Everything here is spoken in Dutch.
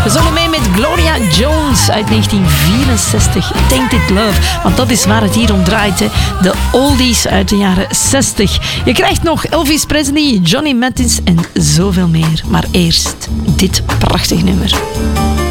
We zongen mee met Gloria Jones uit 1964. Tainted Love, want dat is waar het hier om draait. Hè. De oldies uit de jaren 60. Je krijgt nog Elvis Presley, Johnny Mathis en zoveel meer. Maar eerst dit prachtig nummer.